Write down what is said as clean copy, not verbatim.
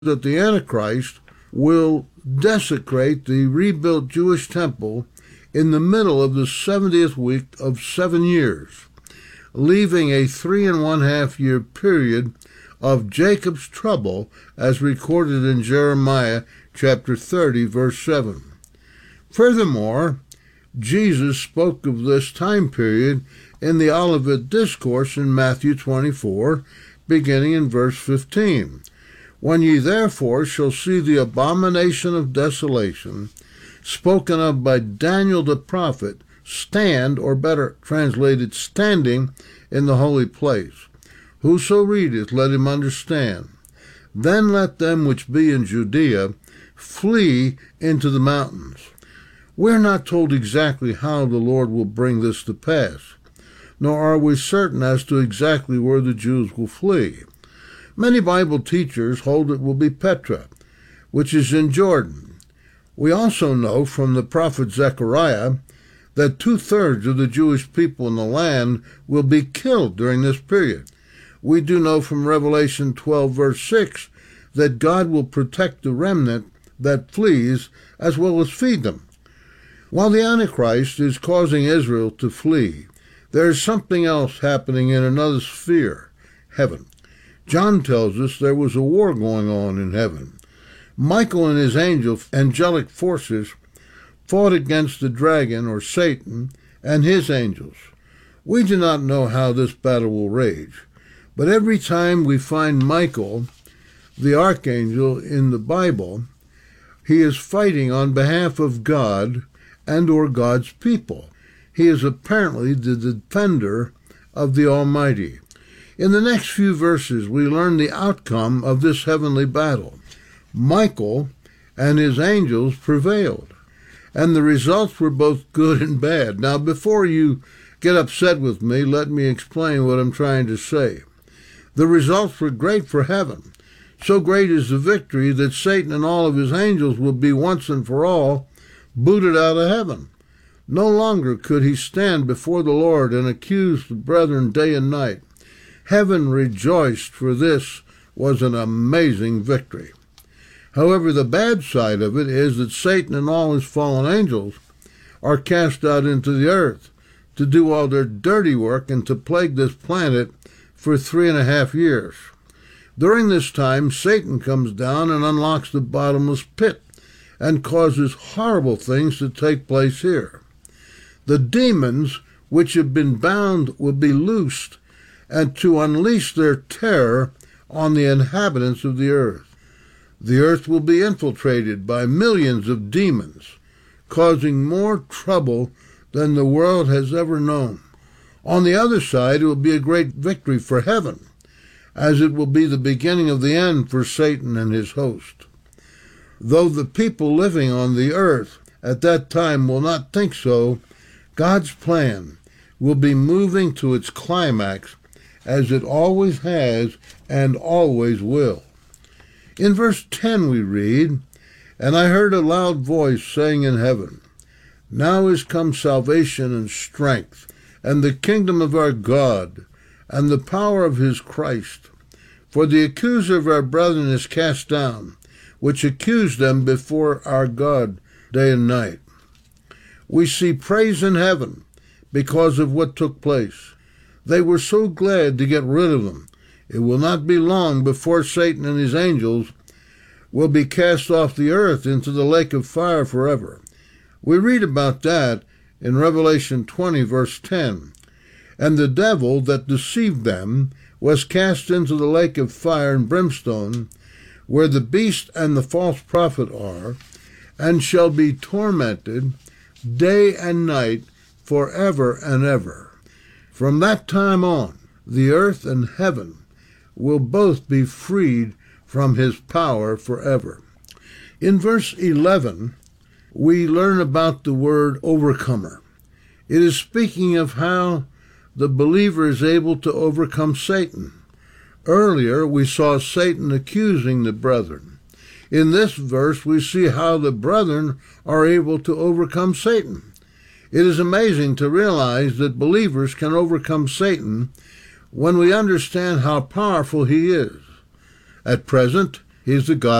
that the Antichrist will desecrate the rebuilt Jewish temple in the middle of the 70th week of 7 years, leaving a 3.5 year period of Jacob's trouble as recorded in Jeremiah chapter 30, verse 7. Furthermore, Jesus spoke of this time period in the Olivet Discourse in Matthew 24, beginning in verse 15. When ye therefore shall see the abomination of desolation, spoken of by Daniel the prophet, stand, or better translated, standing in the holy place. Whoso readeth, let him understand. Then let them which be in Judea flee into the mountains. We're not told exactly how the Lord will bring this to pass, nor are we certain as to exactly where the Jews will flee. Many Bible teachers hold it will be Petra, which is in Jordan. We also know from the prophet Zechariah that 2/3 of the Jewish people in the land will be killed during this period. We do know from Revelation 12, verse 6, that God will protect the remnant that flees as well as feed them. While the Antichrist is causing Israel to flee, there is something else happening in another sphere, heaven. John tells us there was a war going on in heaven. Michael and his angelic forces fought against the dragon, or Satan, and his angels. We do not know how this battle will rage, but every time we find Michael, the archangel in the Bible, he is fighting on behalf of God and or God's people. He is apparently the defender of the Almighty. In the next few verses, we learn the outcome of this heavenly battle. Michael and his angels prevailed, and the results were both good and bad. Now, before you get upset with me, let me explain what I'm trying to say. The results were great for heaven. So great is the victory that Satan and all of his angels will be once and for all booted out of heaven. No longer could he stand before the Lord and accuse the brethren day and night. Heaven rejoiced, for this was an amazing victory. However, the bad side of it is that Satan and all his fallen angels are cast out into the earth to do all their dirty work and to plague this planet for 3.5 years. During this time, Satan comes down and unlocks the bottomless pit and causes horrible things to take place here. The demons which have been bound will be loosed and to unleash their terror on the inhabitants of the earth. The earth will be infiltrated by millions of demons, causing more trouble than the world has ever known. On the other side, it will be a great victory for heaven, as it will be the beginning of the end for Satan and his host. Though the people living on the earth at that time will not think so, God's plan will be moving to its climax, as it always has and always will. In verse 10 we read, "And I heard a loud voice saying in heaven, Now is come salvation and strength, and the kingdom of our God, and the power of his Christ. For the accuser of our brethren is cast down, which accused them before our God day and night." We see praise in heaven because of what took place. They were so glad to get rid of them. It will not be long before Satan and his angels will be cast off the earth into the lake of fire forever. We read about that in Revelation 20, verse 10. "And the devil that deceived them was cast into the lake of fire and brimstone, where the beast and the false prophet are, and shall be tormented day and night forever and ever." From that time on, the earth and heaven will both be freed from his power forever. In verse 11, we learn about the word overcomer. It is speaking of how the believer is able to overcome Satan. Earlier, we saw Satan accusing the brethren. In this verse, we see how the brethren are able to overcome Satan. It is amazing to realize that believers can overcome Satan when we understand how powerful he is. At present, He is the God